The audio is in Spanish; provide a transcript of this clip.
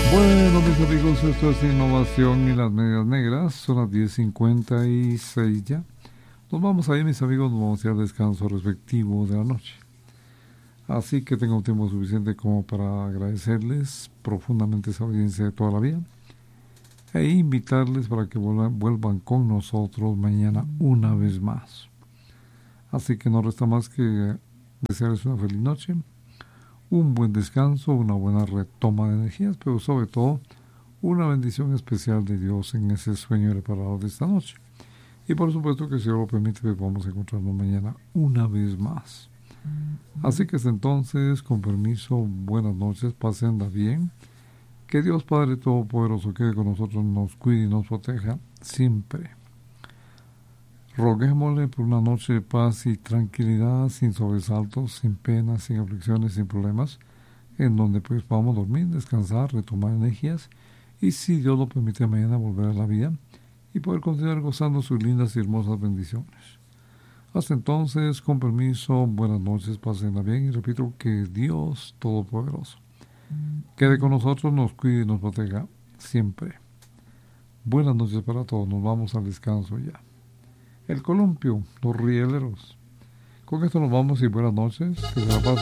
Bueno, mis amigos, esto es Innovación y las Medias Negras. Son las 10:56 ya. Nos vamos a ir, mis amigos, nos vamos a ir al descanso respectivo de la noche. Así que tengo un tiempo suficiente como para agradecerles profundamente esa audiencia de toda la vida e invitarles para que vuelvan con nosotros mañana una vez más. Así que no resta más que desearles una feliz noche, un buen descanso, una buena retoma de energías, pero sobre todo una bendición especial de Dios en ese sueño reparador de esta noche. Y por supuesto que si Dios lo permite, pues vamos a encontrarnos mañana una vez más. Así que hasta entonces, con permiso, buenas noches, pásenla bien. Que Dios Padre Todopoderoso quede con nosotros, nos cuide y nos proteja siempre. Roguémosle por una noche de paz y tranquilidad, sin sobresaltos, sin penas, sin aflicciones, sin problemas, en donde pues podamos dormir, descansar, retomar energías y, si Dios lo permite, mañana volver a la vida y poder continuar gozando sus lindas y hermosas bendiciones. Hasta entonces, con permiso, buenas noches, pásenla bien y repito que Dios Todopoderoso quede con nosotros, nos cuide y nos proteja siempre. Buenas noches para todos, nos vamos al descanso ya. El columpio, los rieleros. Con esto nos vamos y buenas noches, que se la pasen